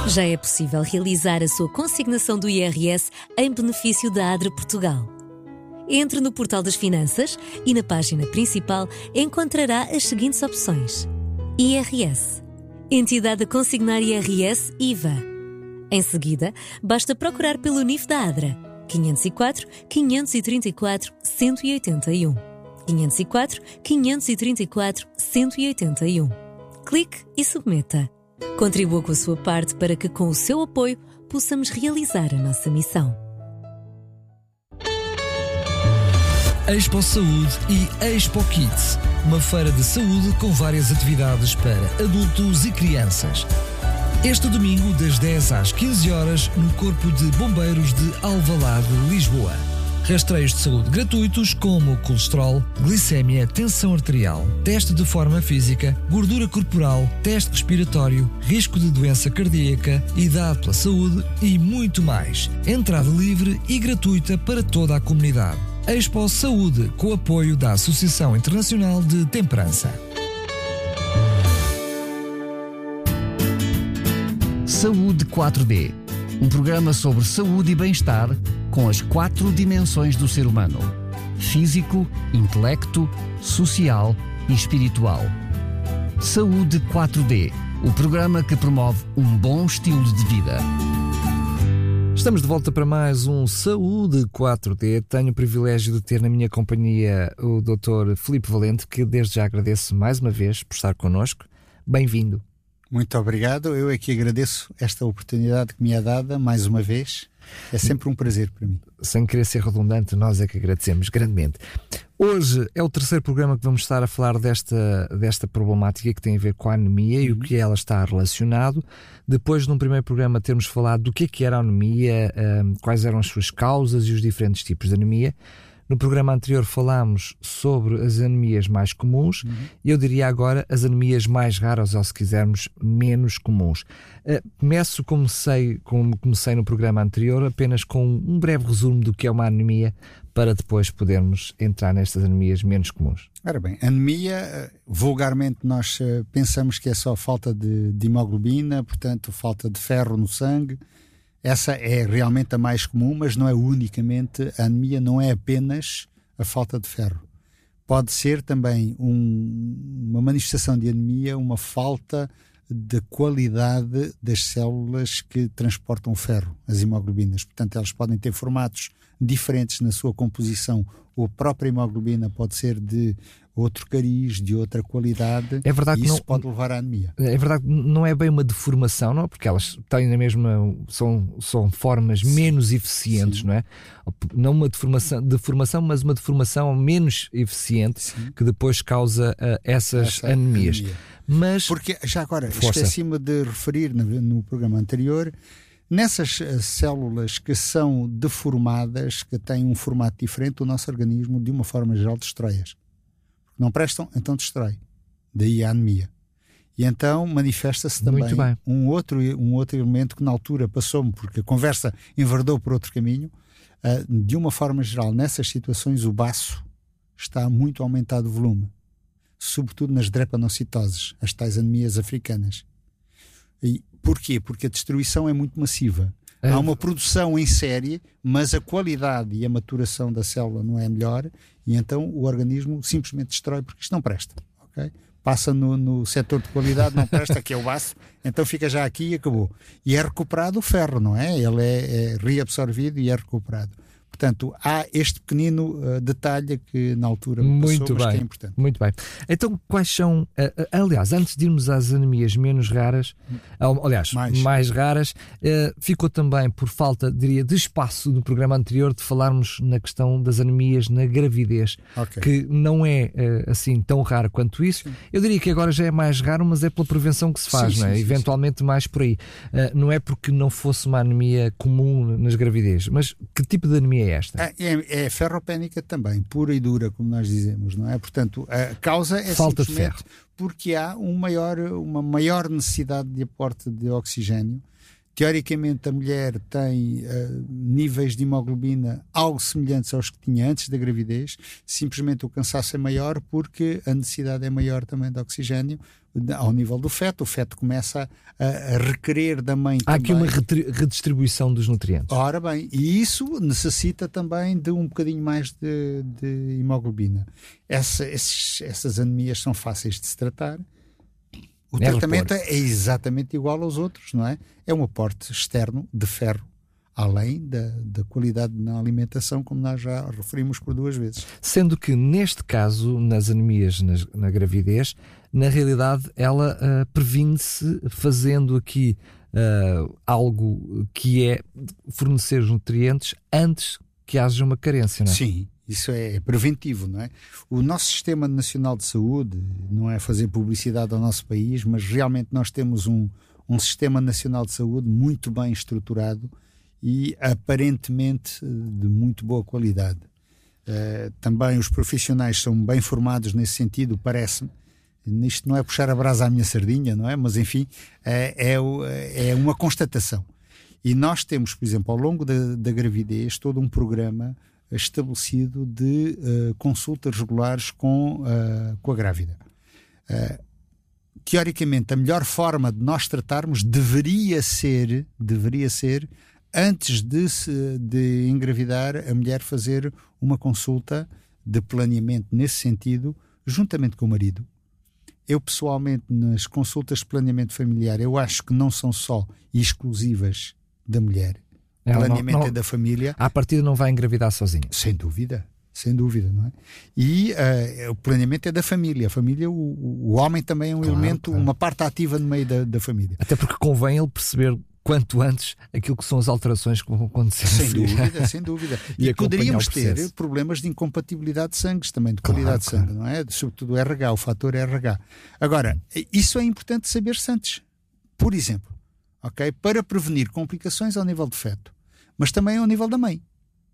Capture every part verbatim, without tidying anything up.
Já é possível realizar a sua consignação do I R S em benefício da ADRA Portugal. Entre no portal das Finanças e na página principal encontrará as seguintes opções: I R S, Entidade a consignar I R S I V A. Em seguida, basta procurar pelo N I F da ADRA quinhentos e quatro, quinhentos e trinta e quatro, cento e oitenta e um. quinhentos e quatro, quinhentos e trinta e quatro, cento e oitenta e um. Clique e submeta. Contribua com a sua parte para que, com o seu apoio, possamos realizar a nossa missão. Expo Saúde e Expo Kids, uma feira de saúde com várias atividades para adultos e crianças. Este domingo, das dez às quinze horas, no Corpo de Bombeiros de Alvalade, Lisboa. Rastreios de saúde gratuitos como colesterol, glicémia, tensão arterial, teste de forma física, gordura corporal, teste respiratório, risco de doença cardíaca, idade pela saúde e muito mais. Entrada livre e gratuita para toda a comunidade. Expo Saúde, com apoio da Associação Internacional de Temperança. Saúde quatro D, um programa sobre saúde e bem-estar com as quatro dimensões do ser humano: físico, intelecto, social e espiritual. Saúde quatro D, o programa que promove um bom estilo de vida. Estamos de volta para mais um Saúde quatro D. Tenho o privilégio de ter na minha companhia o doutor Filipe Valente, que desde já agradeço mais uma vez por estar connosco. Bem-vindo. Muito obrigado. Eu é que agradeço esta oportunidade que me é dada mais uma vez. É sempre um prazer para mim. Sem querer ser redundante, nós é que agradecemos grandemente. Hoje é o terceiro programa que vamos estar a falar desta, desta problemática que tem a ver com a anemia uhum. e o que ela está relacionado. Depois, num primeiro programa, termos falado do que é que era a anemia, um, quais eram as suas causas e os diferentes tipos de anemia. No programa anterior falámos sobre as anemias mais comuns uhum. e eu diria agora as anemias mais raras, ou se quisermos, menos comuns. Uh, começo, como, sei, como comecei no programa anterior, apenas com um breve resumo do que é uma anemia, para depois podermos entrar nestas anemias menos comuns. Ora bem, anemia, vulgarmente nós pensamos que é só falta de, de hemoglobina, portanto falta de ferro no sangue. Essa é realmente a mais comum, mas não é unicamente. A anemia não é apenas a falta de ferro. Pode ser também um, uma manifestação de anemia, uma falta de qualidade das células que transportam o ferro, as hemoglobinas. Portanto, elas podem ter formatos diferentes na sua composição. Ou a própria hemoglobina pode ser de outro cariz, de outra qualidade, é verdade e que isso não, pode levar à anemia. É verdade que não é bem uma deformação, não? Porque elas têm na mesma, são, são formas Sim. menos eficientes, Sim. não é? Não uma deformação, deformação, mas uma deformação menos eficiente Sim. que depois causa uh, essas Essa anemias. Anemia. Mas, Porque, já agora, força. esqueci-me de referir no, no programa anterior, nessas uh, células que são deformadas, que têm um formato diferente, o nosso organismo, de uma forma geral, destrói-as. Não prestam, então destrói. Daí a anemia. E então manifesta-se também um outro, um outro elemento que na altura passou-me, porque a conversa enverdou por outro caminho. Uh, de uma forma geral, nessas situações o baço está muito aumentado o volume, sobretudo nas drepanocitoses, as tais anemias africanas. E porquê? Porque a destruição é muito massiva. É. Há uma produção em série, mas a qualidade e a maturação da célula não é melhor, e então o organismo simplesmente destrói, porque isto não presta. Okay? Passa no, no setor de qualidade, não presta, que é o baço, então fica já aqui e acabou. E é recuperado o ferro, não é? Ele é, é reabsorvido e é recuperado. Portanto, há este pequenino uh, detalhe que na altura me passou, muito mas bem, que é importante. Muito bem. Então, quais são... Uh, aliás, antes de irmos às anemias menos raras, uh, aliás, mais, mais raras, uh, ficou também por falta, diria, de espaço no programa anterior de falarmos na questão das anemias na gravidez, okay. que não é uh, assim tão raro quanto isso. Sim. Eu diria que agora já é mais raro, mas é pela prevenção que se faz, sim, não é? Sim, eventualmente sim. mais por aí. Uh, não é porque não fosse uma anemia comum nas gravidez, mas que tipo de anemia é esta? É, é ferropénica também, pura e dura, como nós dizemos, não é? Portanto, a causa é falta simplesmente de ferro. Porque há um maior, uma maior necessidade de aporte de oxigênio Teoricamente, a mulher tem uh, níveis de hemoglobina algo semelhantes aos que tinha antes da gravidez, simplesmente o cansaço é maior porque a necessidade é maior também de oxigênio ao nível do feto. O feto começa a, a requerer da mãe Há também. aqui uma redistribuição dos nutrientes. Ora bem, e isso necessita também de um bocadinho mais de, de hemoglobina. Essa, esses, essas anemias são fáceis de se tratar. O é tratamento repor. é exatamente igual aos outros, não é? É um aporte externo de ferro, além da, da qualidade na alimentação, como nós já referimos por duas vezes. Sendo que, neste caso, nas anemias nas, na gravidez, na realidade, ela uh, previne-se fazendo aqui uh, algo que é fornecer os nutrientes antes que haja uma carência, não é? Sim. Isso é preventivo, não é? O nosso Sistema Nacional de Saúde, não é fazer publicidade ao nosso país, mas realmente nós temos um, um Sistema Nacional de Saúde muito bem estruturado e aparentemente de muito boa qualidade. Uh, também os profissionais são bem formados nesse sentido, parece-me. Isto não é puxar a brasa à minha sardinha, não é? Mas enfim, é, é, é uma constatação. E nós temos, por exemplo, ao longo da, da gravidez, todo um programa estabelecido de uh, consultas regulares com, uh, com a grávida. Uh, teoricamente, a melhor forma de nós tratarmos deveria ser, deveria ser antes de, se, de engravidar, a mulher fazer uma consulta de planeamento nesse sentido, juntamente com o marido. Eu, pessoalmente, nas consultas de planeamento familiar, eu acho que não são só exclusivas da mulher. O planeamento não, não, é da família. À partida não vai engravidar sozinha. Sem dúvida, sem dúvida, não é? E uh, o planeamento é da família. A família, o, o homem também é um claro, elemento, claro. uma parte ativa no meio da, da família. Até porque convém ele perceber quanto antes aquilo que são as alterações que vão acontecer. Sem dúvida, sem dúvida. E, e poderíamos ter problemas de incompatibilidade de sangues também, de qualidade claro, de sangue, claro. não é? Sobretudo o R H, o fator R H. Agora, isso é importante saber-se antes. Por exemplo, ok? Para prevenir complicações ao nível do feto, mas também ao nível da mãe.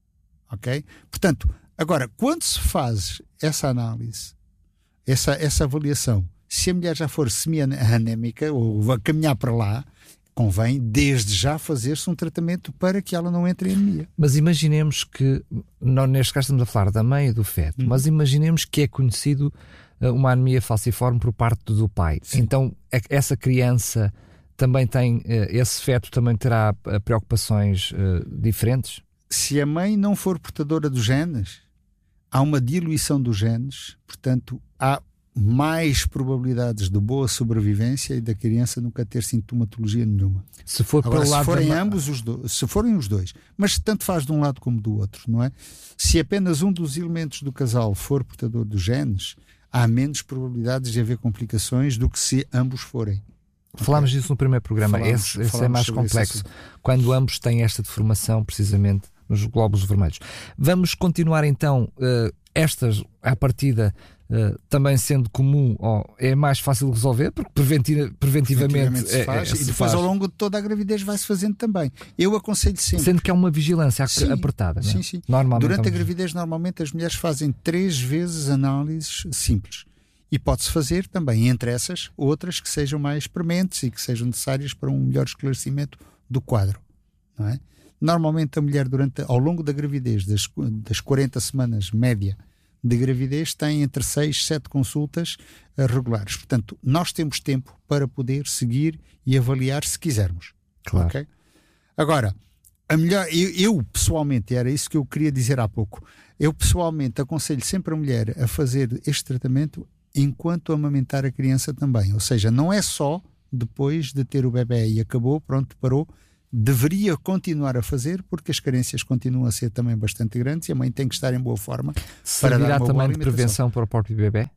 Ok? Portanto, agora, quando se faz essa análise, essa, essa avaliação, se a mulher já for semi-anémica ou vai caminhar para lá, convém desde já fazer-se um tratamento para que ela não entre em anemia. Mas imaginemos que, nós neste caso estamos a falar da mãe e do feto, hum. mas imaginemos que é conhecido uma anemia falciforme por parte do pai. Sim. Então, essa criança também tem, esse feto também terá preocupações uh, diferentes? Se a mãe não for portadora dos genes, há uma diluição dos genes, portanto, há mais probabilidades de boa sobrevivência e da criança nunca ter sintomatologia nenhuma. Se for Agora, para o lado se forem da... ambos os dois, se forem os dois, mas tanto faz de um lado como do outro, não é? Se apenas um dos elementos do casal for portador dos genes, há menos probabilidades de haver complicações do que se ambos forem. Falámos disso no primeiro programa. Falamos, esse esse é mais complexo. Quando ambos têm esta deformação, precisamente nos glóbulos vermelhos. Vamos continuar então. Uh, estas, à partida, uh, também sendo comum, oh, é mais fácil de resolver, porque preventiva, preventivamente, preventivamente se faz, é, é, se e depois faz. Ao longo de toda a gravidez vai-se fazendo também. Eu aconselho sempre. Sendo que é uma vigilância sim, apertada. Sim, não é? sim. Normalmente, Durante a gravidez, normalmente as mulheres fazem três vezes análises simples. E pode-se fazer também, entre essas, outras que sejam mais prementes e que sejam necessárias para um melhor esclarecimento do quadro. Não é? Normalmente a mulher, durante, ao longo da gravidez, das, das quarenta semanas média de gravidez, tem entre seis e sete consultas uh, regulares. Portanto, nós temos tempo para poder seguir e avaliar se quisermos. Claro. Okay? Agora, a melhor, eu, eu pessoalmente, era isso que eu queria dizer há pouco, eu pessoalmente aconselho sempre a mulher a fazer este tratamento enquanto amamentar a criança também. Ou seja, não é só depois de ter o bebê e acabou, pronto, parou. Deveria continuar a fazer, porque as carências continuam a ser também bastante grandes e a mãe tem que estar em boa forma. Servirá também de prevenção para o próprio bebê?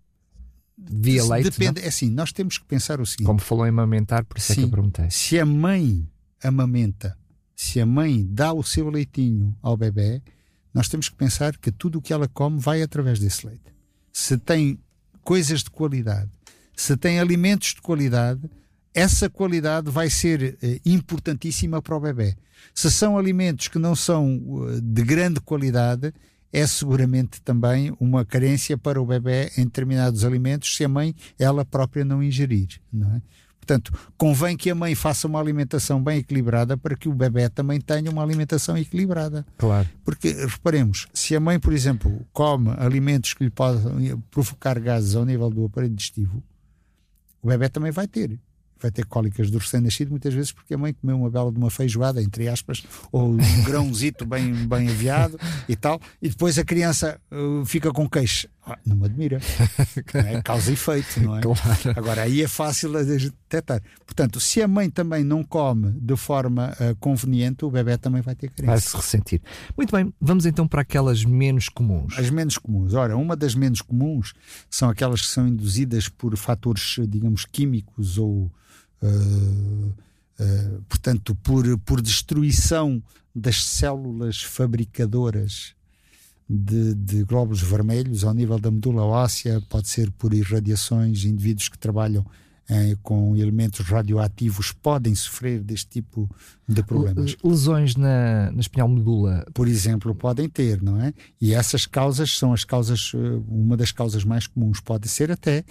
Via leite? Depende, é assim, nós temos que pensar o seguinte. Como falou em amamentar, por isso sim, é que eu perguntei. Se a mãe amamenta, se a mãe dá o seu leitinho ao bebê, nós temos que pensar que tudo o que ela come vai através desse leite. Se tem coisas de qualidade, se tem alimentos de qualidade, essa qualidade vai ser eh, importantíssima para o bebê. Se são alimentos que não são uh, de grande qualidade, é seguramente também uma carência para o bebê em determinados alimentos, se a mãe ela própria não ingerir, não é? Portanto, convém que a mãe faça uma alimentação bem equilibrada para que o bebê também tenha uma alimentação equilibrada. Claro. Porque, reparemos, se a mãe, por exemplo, come alimentos que lhe podem provocar gases ao nível do aparelho digestivo, o bebê também vai ter. Vai ter cólicas do recém-nascido muitas vezes porque a mãe comeu uma bela de uma feijoada, entre aspas, ou um grãozito bem, bem aviado e tal, e depois a criança uh, fica com queixo. Ah, não me admira. Não é? Causa e efeito, não é? Claro. Agora, aí é fácil a gente detectar. Portanto, se a mãe também não come de forma uh, conveniente, o bebê também vai ter carência. Vai se ressentir. Muito bem, vamos então para aquelas menos comuns. As menos comuns. Ora, uma das menos comuns são aquelas que são induzidas por fatores, digamos, químicos ou Uh, uh, portanto, por, por destruição das células fabricadoras de, de glóbulos vermelhos ao nível da medula óssea, pode ser por irradiações. Indivíduos que trabalham eh, com elementos radioativos podem sofrer deste tipo de problemas. Lesões na, na espinhal medula, por exemplo, podem ter, não é? E essas causas são as causas, uma das causas mais comuns. Pode ser até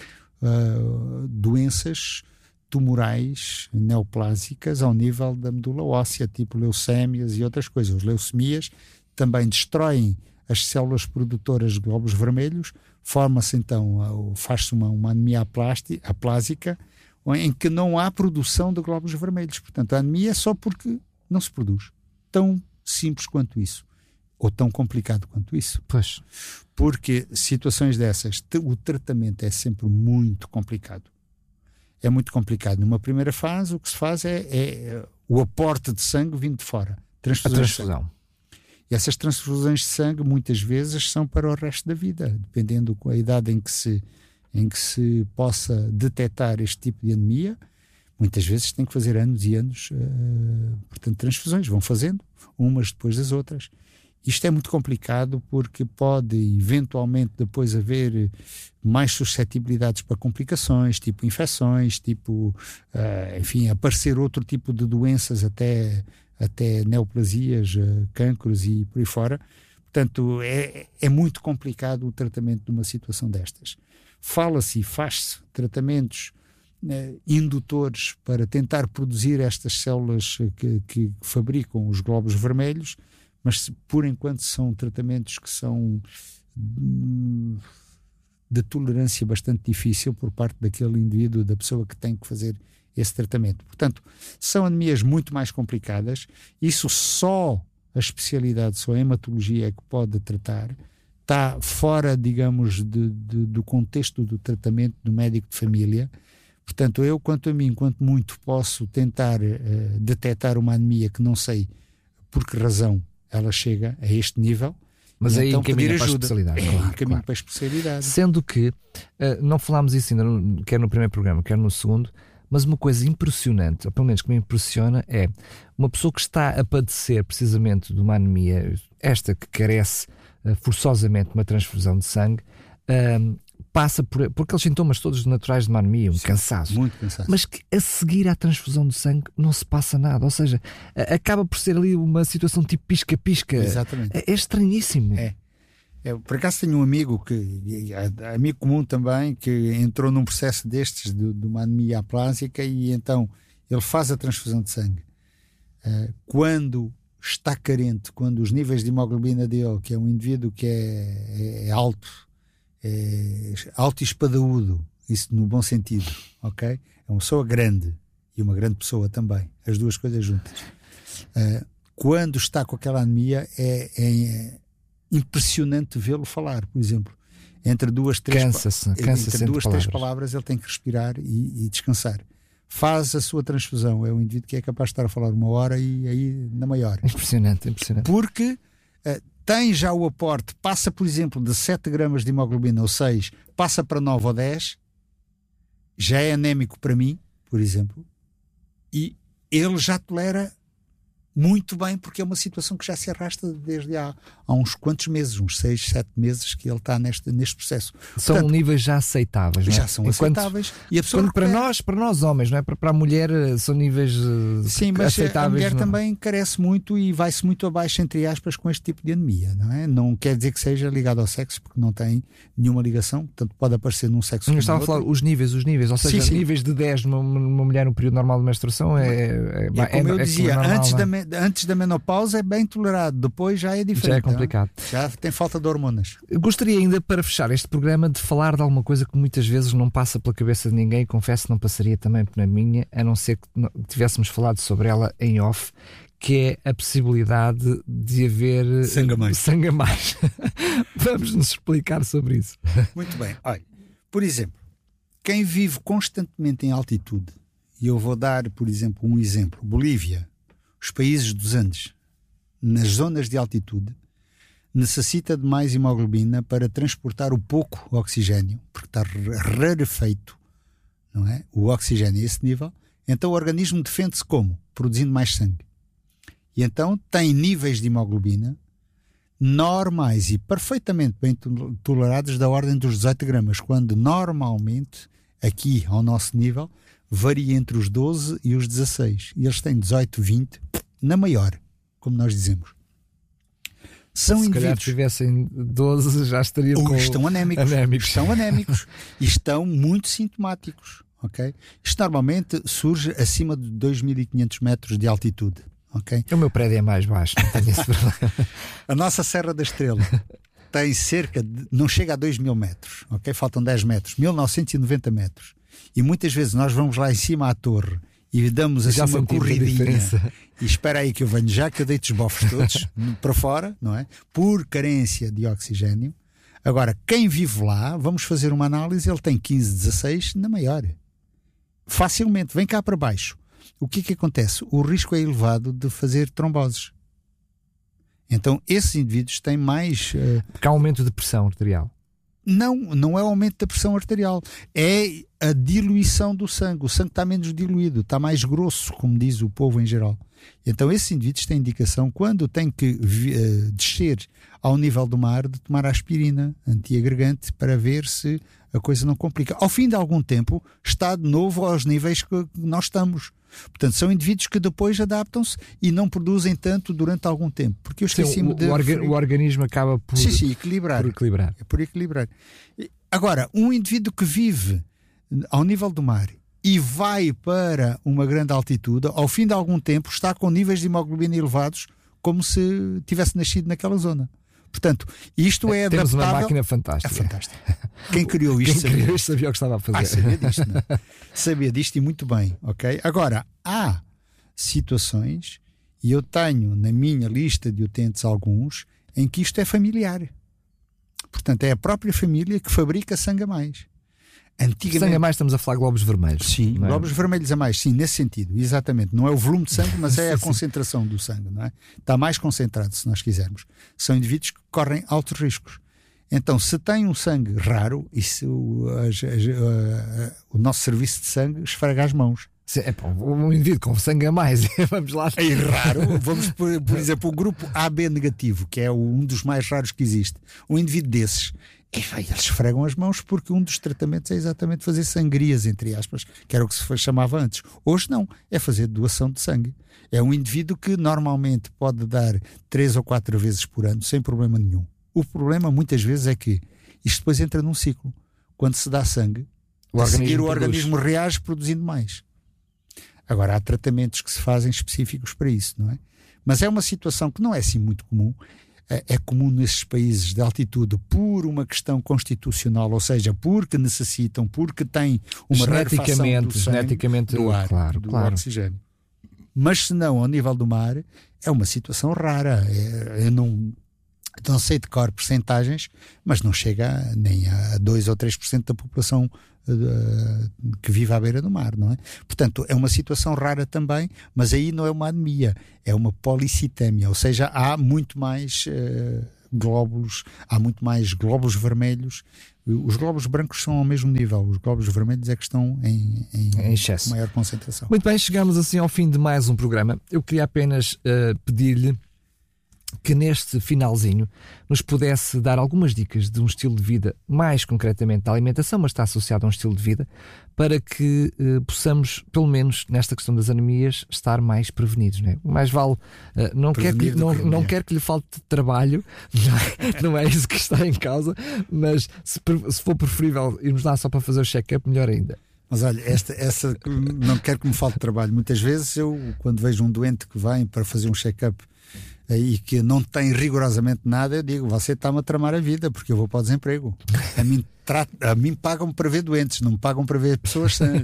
uh, doenças tumorais neoplásicas ao nível da medula óssea, tipo leucémias e outras coisas. As leucemias também destroem as células produtoras de glóbulos vermelhos, forma-se então, faz-se uma, uma anemia aplásica, em que não há produção de glóbulos vermelhos. Portanto, a anemia é só porque não se produz. Tão simples quanto isso. Ou tão complicado quanto isso. Pois. Porque situações dessas, o tratamento é sempre muito complicado. É muito complicado. Numa primeira fase, o que se faz é, é o aporte de sangue vindo de fora. Transfusões a transfusão. E essas transfusões de sangue, muitas vezes, são para o resto da vida, dependendo da idade em que se, em que se possa detectar este tipo de anemia. Muitas vezes tem que fazer anos e anos, uh, portanto, transfusões. Vão fazendo, umas depois das outras. Isto é muito complicado porque pode eventualmente depois haver mais suscetibilidades para complicações, tipo infecções, tipo, uh, enfim, aparecer outro tipo de doenças, até, até neoplasias, uh, cancros e por aí fora. Portanto, é, é muito complicado o tratamento de uma situação destas. Fala-se e faz-se tratamentos uh, indutores para tentar produzir estas células que, que fabricam os glóbulos vermelhos, mas por enquanto são tratamentos que são de tolerância bastante difícil por parte daquele indivíduo, da pessoa que tem que fazer esse tratamento. Portanto, são anemias muito mais complicadas. Isso só a especialidade, só a hematologia é que pode tratar. Está fora, digamos, de, de, do contexto do tratamento do médico de família. Portanto, eu, quanto a mim, quanto muito posso tentar uh, detectar uma anemia que não sei por que razão ela chega a este nível, mas aí então encaminha pedir para a ajuda. especialidade. É, Claro, encaminho claro. para a especialidade. Sendo que, uh, não falámos isso ainda, no, quer no primeiro programa, quer no segundo, mas uma coisa impressionante, ou pelo menos que me impressiona, é uma pessoa que está a padecer precisamente de uma anemia, esta que carece uh, forçosamente de uma transfusão de sangue, uh, passa por, por aqueles sintomas todos naturais de uma anemia, um Sim, cansaço. Muito cansaço. Mas que a seguir à transfusão de sangue não se passa nada. Ou seja, acaba por ser ali uma situação tipo pisca-pisca. Exatamente. É, é estranhíssimo. É. Eu, por acaso, tenho um amigo, que, amigo comum também, que entrou num processo destes, de, de uma anemia aplásica, e então ele faz a transfusão de sangue. Uh, quando está carente, quando os níveis de hemoglobina dele, que é um indivíduo que é, é alto, é alto e espadaúdo, isso no bom sentido, ok? É uma pessoa grande e uma grande pessoa também, as duas coisas juntas. Uh, quando está com aquela anemia, é, é impressionante vê-lo falar, por exemplo. Entre duas, três, cansa-se, pa cansa-se entre duas palavras. três palavras ele tem que respirar e, e descansar. Faz a sua transfusão, é um indivíduo que é capaz de estar a falar uma hora e aí na maior. Impressionante, impressionante. Porque uh, tem já o aporte, passa, por exemplo, de sete gramas de hemoglobina ou seis, passa para nove ou dez, já é anémico para mim, por exemplo, e ele já tolera muito bem, porque é uma situação que já se arrasta desde há, há uns quantos meses, uns seis, sete meses que ele está neste, neste processo. São Portanto, níveis já aceitáveis, não é? Já são Enquanto, aceitáveis. E a pessoa quando para, recupera. nós, para nós homens, não é? Para, para a mulher são níveis uh, Sim, mas aceitáveis. a mulher não? também carece muito e vai-se muito abaixo, entre aspas, com este tipo de anemia, não é? Não quer dizer que seja ligado ao sexo, porque não tem nenhuma ligação, portanto pode aparecer num sexo. Eu estava a falar os níveis, os níveis, ou seja, sim, sim. níveis de dez numa, numa mulher no período normal de menstruação é, é, é como é, eu é dizia, normal, antes, não é? da, me- antes da menopausa é bem tolerado, depois já é diferente. Já é complicado. Não é? Já tem falta de hormonas. Eu gostaria ainda, para fechar este programa, de falar de alguma coisa que muitas vezes não passa pela cabeça de ninguém, confesso que não passaria também na minha, a não ser que tivéssemos falado sobre ela em off, que é a possibilidade de haver sangue a mais. Sangue a mais. Vamos nos explicar sobre isso. Muito bem. Olha, por exemplo, quem vive constantemente em altitude, e eu vou dar, por exemplo, um exemplo, Bolívia, os países dos Andes, nas zonas de altitude, necessita de mais hemoglobina para transportar o pouco oxigênio, porque está rarefeito, não é? O oxigênio a esse nível. Então o organismo defende-se como? Produzindo mais sangue. E então tem níveis de hemoglobina normais e perfeitamente bem tolerados da ordem dos dezoito gramas, quando normalmente, aqui ao nosso nível, varia entre os doze e os dezasseis. E eles têm dezoito, vinte, na maior, como nós dizemos. São Se indivíduos. calhar tivessem doze já estariam com... Estão anémicos, anémicos. Estão anémicos e estão muito sintomáticos. Okay? Isto normalmente surge acima de dois mil e quinhentos metros de altitude. Okay? O meu prédio é mais baixo, não tenho esse problema. A nossa Serra da Estrela tem cerca de... não chega a dois mil metros. Okay? Faltam dez metros. mil novecentos e noventa metros. E muitas vezes nós vamos lá em cima à torre e damos assim uma corridinha e espera aí que eu venho já, que eu deito os bofos todos para fora, não é? Por carência de oxigênio. Agora, quem vive lá, vamos fazer uma análise, ele tem quinze, dezasseis na maior. Facilmente, vem cá para baixo. O que é que acontece? O risco é elevado de fazer tromboses. Então, esses indivíduos têm mais... Uh... Porque há aumento de pressão arterial. Não, não é o aumento da pressão arterial. É a diluição do sangue. O sangue está menos diluído, está mais grosso, como diz o povo em geral. Então esses indivíduos têm indicação, quando têm que uh, descer ao nível do mar, de tomar aspirina antiagregante para ver se a coisa não complica. Ao fim de algum tempo, está de novo aos níveis que nós estamos. Portanto, são indivíduos que depois adaptam-se e não produzem tanto durante algum tempo. Porque eu esqueci-me de... O, orga- o organismo acaba por, sim, sim, equilibrar. por equilibrar. É por equilibrar. Agora, um indivíduo que vive ao nível do mar e vai para uma grande altitude, ao fim de algum tempo está com níveis de hemoglobina elevados, como se tivesse nascido naquela zona. Portanto, isto é Temos adaptável... uma máquina fantástica. É fantástica. Quem criou isto Quem sabia. criou isto sabia o que estava a fazer. Ah, sabia disto, não é? Sabia disto e muito bem, ok? Agora, há situações, e eu tenho na minha lista de utentes alguns, em que isto é familiar. Portanto, é a própria família que fabrica sangue a mais. Antigamente... Sangue a mais, estamos a falar glóbulos vermelhos. Sim, não é? glóbulos vermelhos a mais, sim, nesse sentido, exatamente. Não é o volume de sangue, mas é a concentração do sangue, não é? Está mais concentrado, se nós quisermos. São indivíduos que correm altos riscos. Então, se tem um sangue raro, isso, o, as, as, a, o nosso serviço de sangue esfrega as mãos. Sim, é, pá, um indivíduo com sangue a mais, vamos lá. É raro. Vamos, por, por exemplo, o grupo A B negativo, que é um dos mais raros que existe. Um indivíduo desses, e, vai, eles esfregam as mãos, porque um dos tratamentos é exatamente fazer sangrias, entre aspas, que era o que se chamava antes. Hoje não, é fazer doação de sangue. É um indivíduo que normalmente pode dar três ou quatro vezes por ano, sem problema nenhum. O problema muitas vezes é que isto depois entra num ciclo. Quando se dá sangue, o a organismo seguir o produz. organismo reage produzindo mais. Agora, há tratamentos que se fazem específicos para isso, não é? Mas é uma situação que não é assim muito comum. É comum nesses países de altitude por uma questão constitucional, ou seja, porque necessitam, porque têm uma rarefação do sangue, geneticamente, do ar, claro, do claro. oxigênio. Mas se não, ao nível do mar, é uma situação rara. É, eu não, não sei de cor percentagens, mas não chega nem a dois ou três por cento da população uh, que vive à beira do mar, não é? Portanto, é uma situação rara também, mas aí não é uma anemia, é uma policitemia, ou seja, há muito mais uh, glóbulos, há muito mais glóbulos vermelhos. Os glóbulos brancos são ao mesmo nível, os glóbulos vermelhos é que estão em, em, em excesso, maior concentração. Muito bem, chegamos assim ao fim de mais um programa. Eu queria apenas uh, pedir-lhe que neste finalzinho nos pudesse dar algumas dicas de um estilo de vida, mais concretamente da alimentação, mas está associado a um estilo de vida, para que eh, possamos, pelo menos nesta questão das anemias, estar mais prevenidos. Não é? Mais vale, eh, não, quer que, não, não quer que lhe falte trabalho, não é, não é isso que está em causa, mas se, se for preferível irmos lá só para fazer o check-up, melhor ainda. Mas olha, esta, essa não quero que me falte trabalho. Muitas vezes eu, quando vejo um doente que vem para fazer um check-up e que não tem rigorosamente nada, eu digo, você está-me a tramar a vida, porque eu vou para o desemprego. A mim, a mim pagam para ver doentes, não me pagam para ver pessoas sãs.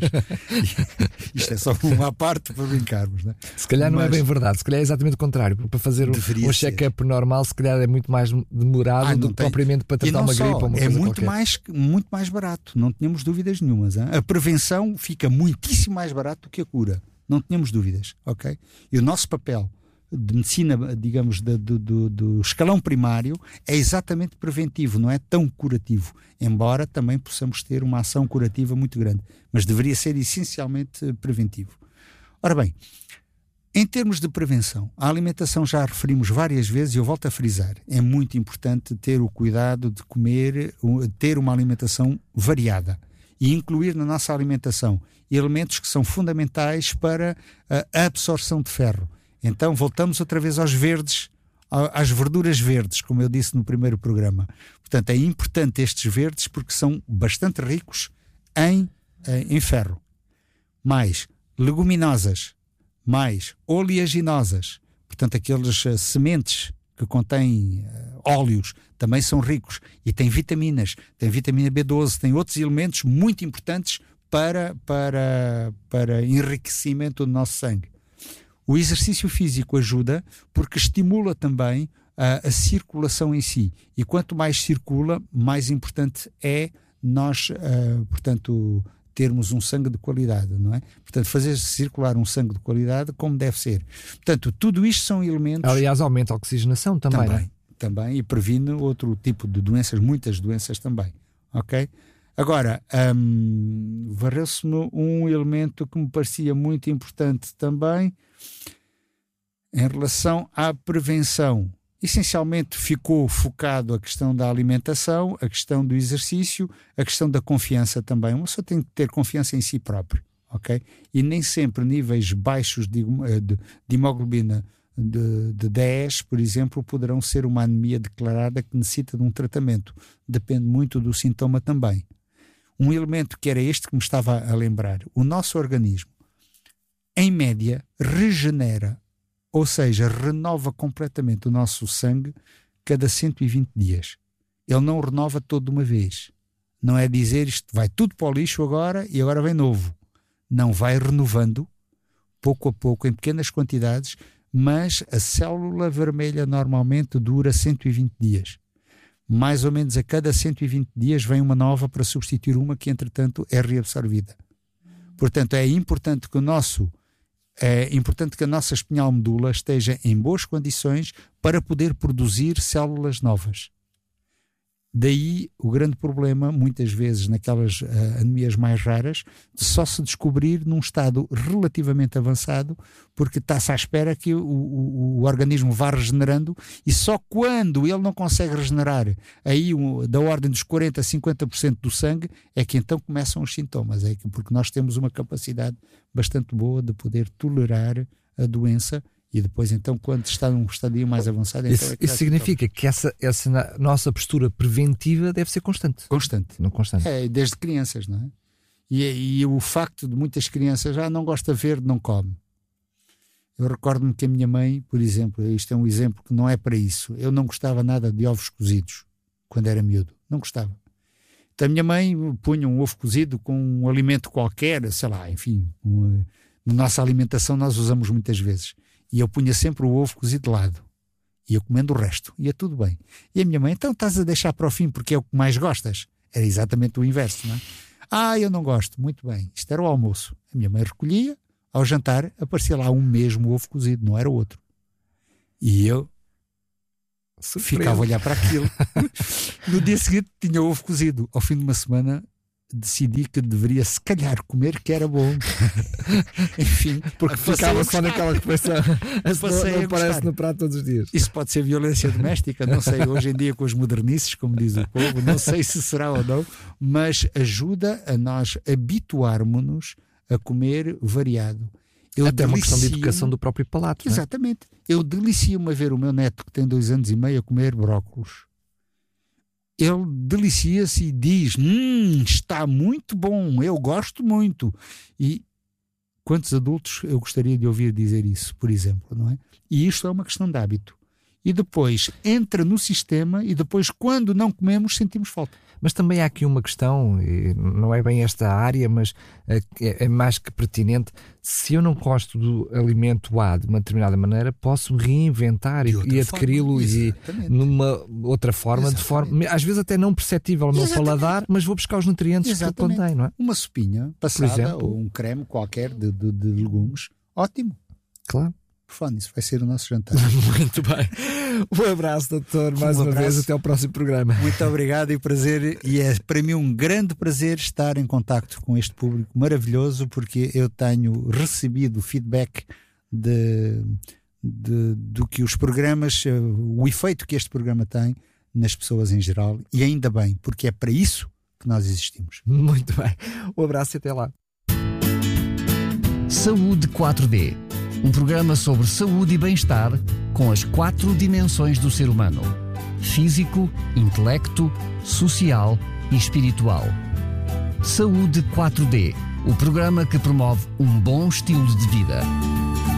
Isto é só uma parte para brincarmos, não é? Se calhar não Mas, é bem verdade, se calhar é exatamente o contrário, porque para fazer um, um check-up normal, se calhar é muito mais demorado ah, do que propriamente para tratar uma gripe ou uma é coisa muito qualquer. mais, muito mais barato, não tínhamos dúvidas nenhumas. Hein? A prevenção fica muitíssimo mais barato do que a cura, não tínhamos dúvidas, ok? E o nosso papel de medicina, digamos, do, do, do escalão primário é exatamente preventivo, não é tão curativo, embora também possamos ter uma ação curativa muito grande, mas deveria ser essencialmente preventivo. Ora bem, em termos de prevenção, a alimentação já a referimos várias vezes e eu volto a frisar, é muito importante ter o cuidado de comer, ter uma alimentação variada e incluir na nossa alimentação elementos que são fundamentais para a absorção de ferro. Então voltamos outra vez aos verdes, às verduras verdes, como eu disse no primeiro programa. Portanto, é importante estes verdes porque são bastante ricos em, em ferro. Mais leguminosas, mais oleaginosas, portanto aquelas uh, sementes que contêm uh, óleos também são ricos e têm vitaminas, tem vitamina B doze, tem outros elementos muito importantes para, para, para enriquecimento do nosso sangue. O exercício físico ajuda porque estimula também a, a circulação em si. E quanto mais circula, mais importante é nós, uh, portanto, termos um sangue de qualidade, não é? Portanto, fazer circular um sangue de qualidade como deve ser. Portanto, tudo isto são elementos... Aliás, aumenta a oxigenação também, também, não é? Também, e previne outro tipo de doenças, muitas doenças também, ok? Agora, um, varreu-se-me um elemento que me parecia muito importante também, em relação à prevenção. Essencialmente ficou focado a questão da alimentação, a questão do exercício, a questão da confiança também. Uma pessoa tem que ter confiança em si próprio, ok? E nem sempre níveis baixos de, de, de hemoglobina de, de dez, por exemplo, poderão ser uma anemia declarada que necessita de um tratamento. Depende muito do sintoma também. Um elemento que era este que me estava a lembrar. O nosso organismo, em média, regenera, ou seja, renova completamente o nosso sangue cada cento e vinte dias. Ele não renova todo de uma vez. Não é dizer isto vai tudo para o lixo agora e agora vem novo. Não, vai renovando, pouco a pouco, em pequenas quantidades, mas a célula vermelha normalmente dura cento e vinte dias. Mais ou menos a cada cento e vinte dias vem uma nova para substituir uma que, entretanto, é reabsorvida. Portanto, é importante que o nosso É importante que a nossa espinhal medula esteja em boas condições para poder produzir células novas. Daí o grande problema, muitas vezes naquelas uh, anemias mais raras, de só se descobrir num estado relativamente avançado, porque está-se à espera que o, o, o organismo vá regenerando e só quando ele não consegue regenerar aí um, da ordem dos quarenta a cinquenta por cento do sangue é que então começam os sintomas, é que, porque nós temos uma capacidade bastante boa de poder tolerar a doença. E depois, então, quando está num estadio mais avançado... Isso, então é que isso significa que essa, essa nossa postura preventiva deve ser constante. Constante. Não constante. É, desde crianças, não é? E, e o facto de muitas crianças já ah, não gosta verde, não come. Eu recordo-me que a minha mãe, por exemplo, isto é um exemplo que não é para isso, eu não gostava nada de ovos cozidos quando era miúdo. Não gostava. Então a minha mãe punha um ovo cozido com um alimento qualquer, sei lá, enfim, uma, na nossa alimentação nós usamos muitas vezes. E eu punha sempre o ovo cozido de lado. E eu comendo o resto. Ia tudo bem. E a minha mãe, então estás a deixar para o fim porque é o que mais gostas? Era exatamente o inverso, não é? Ah, eu não gosto. Muito bem. Isto era o almoço. A minha mãe recolhia. Ao jantar aparecia lá um mesmo ovo cozido. Não era outro. E eu Surpresa. Ficava a olhar para aquilo. No dia seguinte tinha ovo cozido. Ao fim de uma semana decidi que deveria se calhar comer, que era bom. Enfim, porque ficava só naquela refeição. Não aparece no prato todos os dias. Isso pode ser violência doméstica, não sei, hoje em dia com as modernices, como diz o povo, não sei se será ou não, mas ajuda a nós habituarmos-nos a comer variado. Eu Até uma questão de educação do próprio palato. Exatamente. Não é? Eu delicio-me a ver o meu neto, que tem dois anos e meio, a comer brócolos. Ele delicia-se e diz: hum, está muito bom, eu gosto muito. E quantos adultos eu gostaria de ouvir dizer isso, por exemplo, não é? E isto é uma questão de hábito. E depois entra no sistema e depois, quando não comemos, sentimos falta. Mas também há aqui uma questão, e não é bem esta área, mas é mais que pertinente. Se eu não gosto do alimento A de uma determinada maneira, posso reinventar e, e adquiri-lo e numa outra forma, de forma, às vezes até não perceptível ao meu paladar, mas vou buscar os nutrientes Exatamente. que ele contém, não é? Uma sopinha passada ou um creme qualquer de, de, de legumes, ótimo. Claro. Por falar nisso, vai ser o nosso jantar. Muito bem. Um abraço, doutor, mais um uma abraço. vez, até ao próximo programa. Muito obrigado e prazer, e é para mim um grande prazer estar em contacto com este público maravilhoso, porque eu tenho recebido feedback de, de, do que os programas, o efeito que este programa tem nas pessoas em geral, e ainda bem, porque é para isso que nós existimos. Muito bem. Um abraço e até lá. Saúde quatro D. Um programa sobre saúde e bem-estar com as quatro dimensões do ser humano: físico, intelecto, social e espiritual. Saúde quatro D, o programa que promove um bom estilo de vida.